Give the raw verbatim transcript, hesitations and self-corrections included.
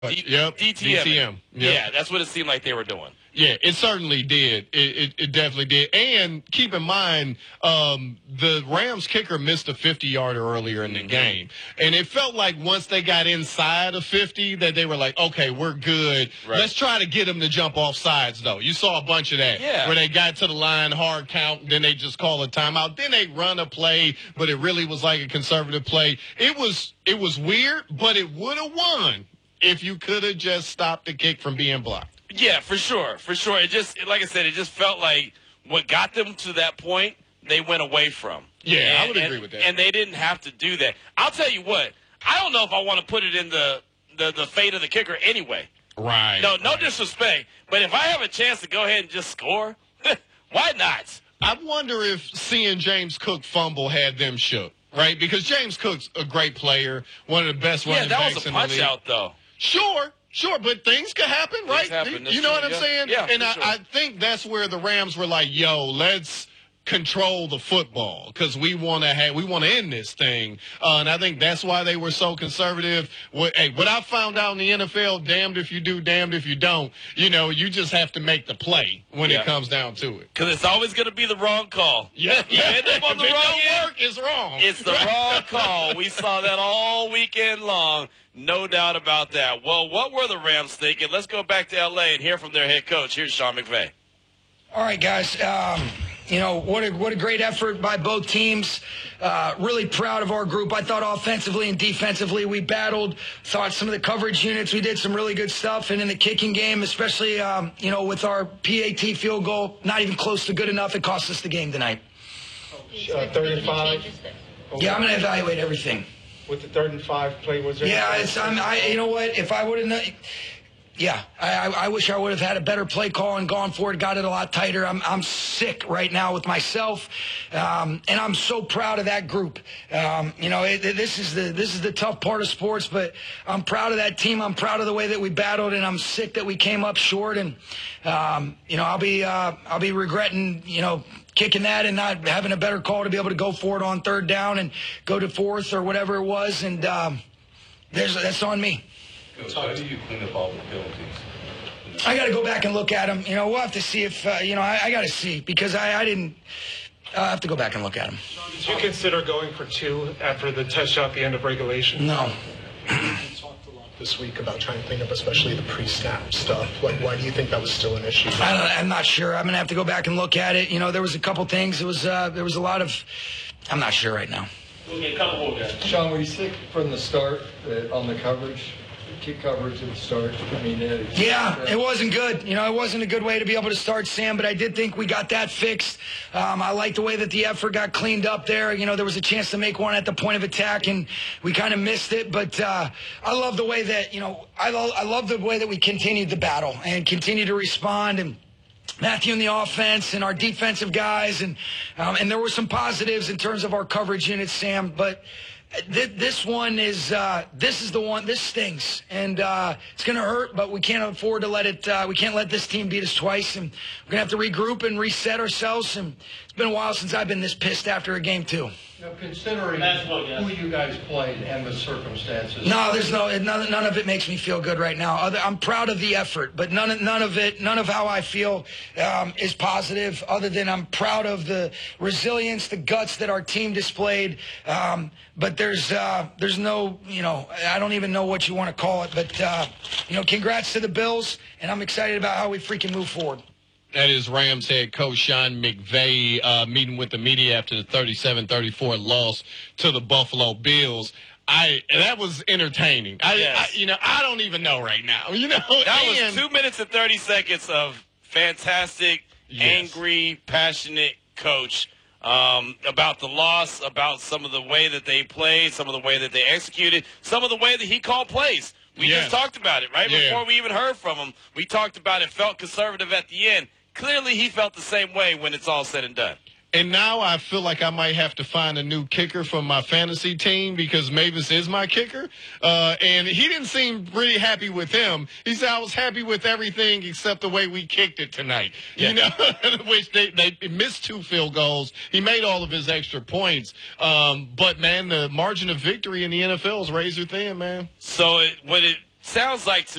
D- yep. D T M. D T M. Yep. Yeah, that's what it seemed like they were doing. Yeah, it certainly did. It, it, it definitely did. And keep in mind, um, the Rams kicker missed a fifty-yarder earlier in the mm-hmm. game. And it felt like once they got inside of fifty that they were like, okay, we're good. Right. Let's try to get them to jump off sides, though. You saw a bunch of that. Yeah. Where they got to the line, hard count, then they just call a timeout. Then they run a play, but it really was like a conservative play. It was, it was weird, but it would have won if you could have just stopped the kick from being blocked. Yeah, for sure, for sure. It just, like I said, it just felt like what got them to that point, they went away from. Yeah, and, I would agree and, with that. And they didn't have to do that. I'll tell you what, I don't know if I want to put it in the, the, the fate of the kicker anyway. Right. No, no right. disrespect, but if I have a chance to go ahead and just score, why not? I wonder if seeing James Cook fumble had them shook, right? Because James Cook's a great player, one of the best running yeah, backs that was a in the league. punch out, though. Sure. Sure, but things could happen, right? Happen, you know what I'm yeah. saying? Yeah, and I, sure. I think that's where the Rams were like, yo, let's control the football because we want to have we want to end this thing. Uh, and I think that's why they were so conservative. What, hey, what I found out in the N F L, damned if you do, damned if you don't. You know, you just have to make the play when yeah. it comes down to it. Because it's always going to be the wrong call. Yeah, you end up on the if wrong it don't end, work, it's wrong. It's the wrong call. We saw that all weekend long. No doubt about that. Well, what were the Rams thinking? Let's go back to L A and hear from their head coach. Here's Sean McVay. All right, guys. Um, you know, what a, what a great effort by both teams. Uh, really proud of our group. I thought offensively and defensively we battled. Thought some of the coverage units, we did some really good stuff. And in the kicking game, especially, um, you know, with our P A T field goal, not even close to good enough. It cost us the game tonight. Uh, third and five. Yeah, I'm going to evaluate everything. With the third and five play, was there? Yeah, it's, I'm, I, you know what? If I would have known, yeah, I, I wish I would have had a better play call and gone for it, got it a lot tighter. I'm, I'm sick right now with myself, um, and I'm so proud of that group. Um, you know, it, this is the this is the tough part of sports, but I'm proud of that team. I'm proud of the way that we battled, and I'm sick that we came up short. And um, you know, I'll be uh, I'll be regretting, you know, kicking that and not having a better call to be able to go for it on third down and go to fourth or whatever it was. And um, there's that's on me. Coach, how do you clean up all the penalties? I got to go back and look at them. You know, we'll have to see if, uh, you know, I, I got to see because I, I didn't I have to go back and look at them. Did you consider going for two after the test shot at the end of regulation? No. You talked a lot this week about trying to clean up, especially the pre-snap stuff. Like, why do you think that was still an issue? I don't, I'm not sure. I'm going to have to go back and look at it. You know, there was a couple things. It was uh, there was a lot of – I'm not sure right now. We'll get a couple more guys. Sean, were you sick from the start uh, on the coverage? Kick coverage at the start. I mean, uh, yeah, it wasn't good. You know, it wasn't a good way to be able to start, Sam, but I did think we got that fixed. Um, I like the way that the effort got cleaned up there. You know, there was a chance to make one at the point of attack, and we kind of missed it. But uh, I love the way that, you know, I, lo- I love the way that we continued the battle and continued to respond. And Matthew and the offense and our defensive guys. And, um, and there were some positives in terms of our coverage units, Sam, but this one is uh, this is the one. This stings, and uh, it's going to hurt. But we can't afford to let it. Uh, we can't let this team beat us twice, and we're going to have to regroup and reset ourselves. And it's been a while since I've been this pissed after a game too. Now, considering who you guys played and the circumstances. No, there's no none, none of it makes me feel good right now. Other, I'm proud of the effort, but none of none of it, none of how I feel um, is positive. Other than I'm proud of the resilience, the guts that our team displayed. Um, but there's uh, there's no, you know, I don't even know what you want to call it. But uh, you know, congrats to the Bills, and I'm excited about how we freaking move forward. That is Rams head coach Sean McVay uh, meeting with the media after the thirty-seven thirty-four loss to the Buffalo Bills. I that was entertaining. I, yes. I you know I don't even know right now. You know that and, was two minutes and thirty seconds of fantastic, yes. angry, passionate coach um, about the loss, about some of the way that they played, some of the way that they executed, some of the way that he called plays. We yes. just talked about it right yeah. before we even heard from him. We talked about it. Felt conservative at the end. Clearly, he felt the same way when it's all said and done. And now I feel like I might have to find a new kicker for my fantasy team because Mavis is my kicker. Uh, and he didn't seem really happy with him. He said, I was happy with everything except the way we kicked it tonight. Yeah. You know, which they, they missed two field goals. He made all of his extra points. Um, but, man, the margin of victory in the N F L is razor thin, man. So it, what it sounds like to